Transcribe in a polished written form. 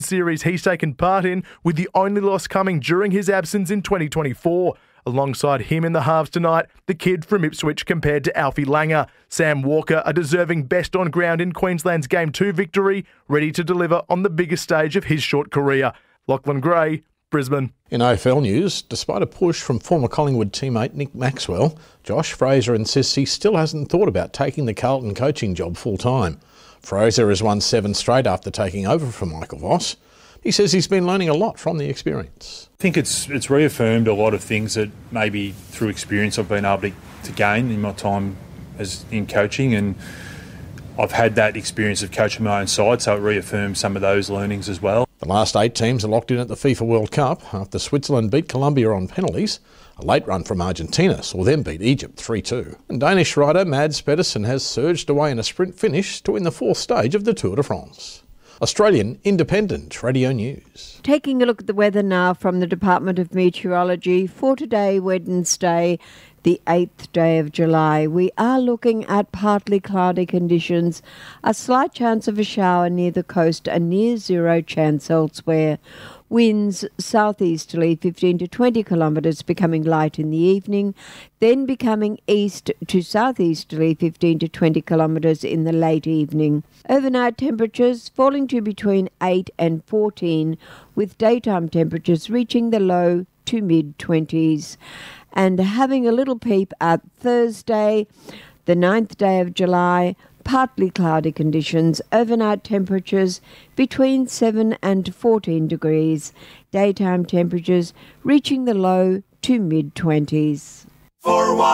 series he's taken part in, with the only loss coming during his absence in 2024. Alongside him in the halves tonight, the kid from Ipswich compared to Alfie Langer. Sam Walker, a deserving best on ground in Queensland's Game 2 victory, ready to deliver on the biggest stage of his short career. Lachlan Gray, Brisbane. In AFL news, despite a push from former Collingwood teammate Nick Maxwell, Josh Fraser insists he still hasn't thought about taking the Carlton coaching job full-time. Fraser has won 7 straight after taking over from Michael Voss. He says he's been learning a lot from the experience. I think it's reaffirmed a lot of things that maybe through experience I've been able to gain in my time in coaching, and I've had that experience of coaching my own side, so it reaffirms some of those learnings as well. The last 8 teams are locked in at the FIFA World Cup after Switzerland beat Colombia on penalties. A late run from Argentina saw them beat Egypt 3-2. And Danish rider Mads Pedersen has surged away in a sprint finish to win the 4th stage of the Tour de France. Australian Independent Radio News. Taking a look at the weather now from the Department of Meteorology for today, Wednesday, the 8th day of July. We are looking at partly cloudy conditions, a slight chance of a shower near the coast, a near zero chance elsewhere. Winds southeasterly 15 to 20 kilometres, becoming light in the evening, then becoming east to southeasterly 15 to 20 kilometres in the late evening. Overnight temperatures falling to between 8 and 14, with daytime temperatures reaching the low to mid-20s. And having a little peep at Thursday, the 9th day of July, partly cloudy conditions, overnight temperatures between 7 and 14 degrees, daytime temperatures reaching the low to mid-20s.